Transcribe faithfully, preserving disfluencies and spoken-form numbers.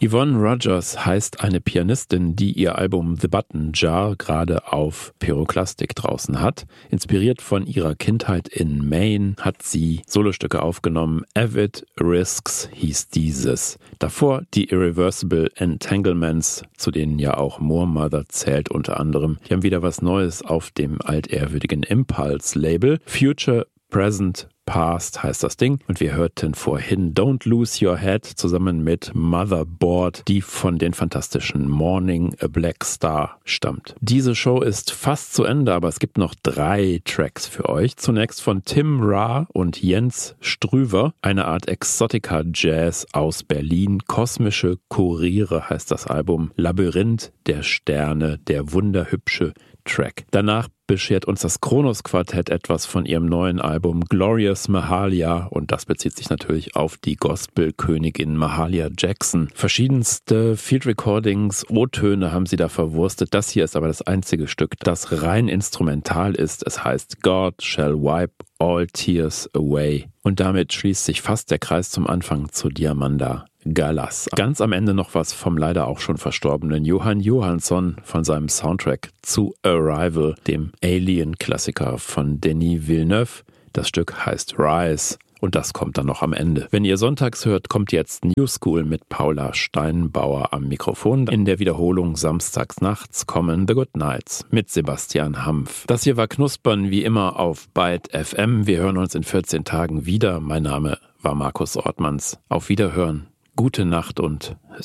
Yvonne Rogers heißt eine Pianistin, die ihr Album The Button Jar gerade auf Pyroklastik draußen hat. Inspiriert von ihrer Kindheit in Maine hat sie Solostücke aufgenommen. Avid Risks hieß dieses. Davor die Irreversible Entanglements, zu denen ja auch Moor Mother zählt unter anderem. Die haben wieder was Neues auf dem altehrwürdigen Impulse-Label. Future Present Past heißt das Ding. Und wir hörten vorhin Don't Lose Your Head zusammen mit Motherboard, die von den fantastischen Morning a Black Star stammt. Diese Show ist fast zu Ende, aber es gibt noch drei Tracks für euch. Zunächst von Tim Ra und Jens Strüver, eine Art Exotica-Jazz aus Berlin. Kosmische Kuriere heißt das Album. Labyrinth der Sterne, der wunderhübsche Track. Danach beschert uns das Kronos-Quartett etwas von ihrem neuen Album Glorious Mahalia und das bezieht sich natürlich auf die Gospel-Königin Mahalia Jackson. Verschiedenste Field-Recordings, O-Töne haben sie da verwurstet. Das hier ist aber das einzige Stück, das rein instrumental ist. Es heißt God Shall Wipe All Tears Away. Und damit schließt sich fast der Kreis zum Anfang zu Diamanda Gallas. Ganz am Ende noch was vom leider auch schon verstorbenen Johann Johansson von seinem Soundtrack zu Arrival, dem Alien-Klassiker von Denis Villeneuve. Das Stück heißt Rise und das kommt dann noch am Ende. Wenn ihr sonntags hört, kommt jetzt New School mit Paula Steinbauer am Mikrofon. In der Wiederholung samstags nachts kommen The Good Nights mit Sebastian Hampf. Das hier war Knuspern wie immer auf Byte F M. Wir hören uns in vierzehn Tagen wieder. Mein Name war Markus Ortmanns. Auf Wiederhören. Gute Nacht und